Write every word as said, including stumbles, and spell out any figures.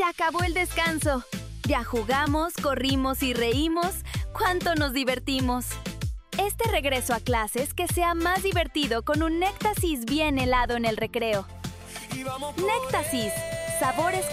acabó el descanso. Ya jugamos, corrimos y reímos. ¡Cuánto nos divertimos! Este regreso a clases que sea más divertido con un Néctasis bien helado en el recreo. Néctasis, sabores